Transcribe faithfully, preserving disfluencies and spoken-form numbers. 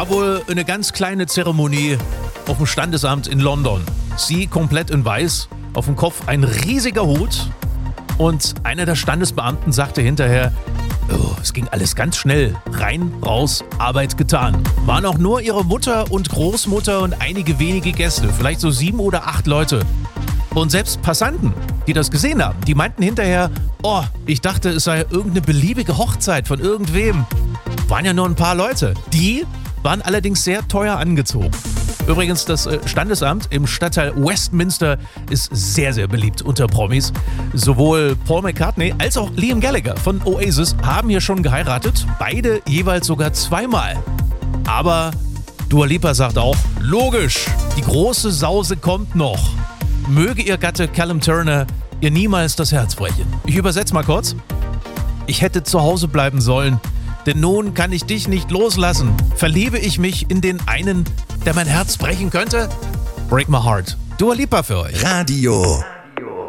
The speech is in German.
war wohl eine ganz kleine Zeremonie auf dem Standesamt in London. Sie komplett in weiß, auf dem Kopf ein riesiger Hut und einer der Standesbeamten sagte hinterher, oh, es ging alles ganz schnell. Rein, raus, Arbeit getan. Waren auch nur ihre Mutter und Großmutter und einige wenige Gäste, vielleicht so sieben oder acht Leute. Und selbst Passanten, die das gesehen haben, die meinten hinterher, oh, ich dachte, es sei irgendeine beliebige Hochzeit von irgendwem. Waren ja nur ein paar Leute. Die waren allerdings sehr teuer angezogen. Übrigens, das Standesamt im Stadtteil Westminster ist sehr, sehr beliebt unter Promis. Sowohl Paul McCartney als auch Liam Gallagher von Oasis haben hier schon geheiratet. Beide jeweils sogar zweimal. Aber Dua Lipa sagt auch, logisch, die große Sause kommt noch. Möge ihr Gatte Callum Turner ihr niemals das Herz brechen. Ich übersetze mal kurz. Ich hätte zu Hause bleiben sollen, denn nun kann ich dich nicht loslassen. Verliebe ich mich in den einen, der mein Herz brechen könnte? Break my heart. Dua Lipa für euch. Radio